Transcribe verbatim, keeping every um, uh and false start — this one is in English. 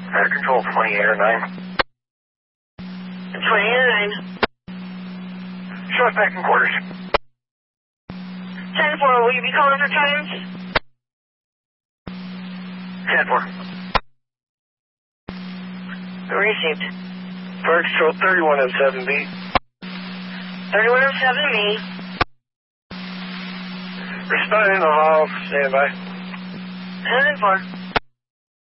Air control twenty-eight or nine. twenty-eight or nine. Show us back in quarters. ten four, will you be calling for times? ten four. Received. Fire control thirty-one oh seven B. thirty-one oh seven B. Responding to all, stand by. ten four.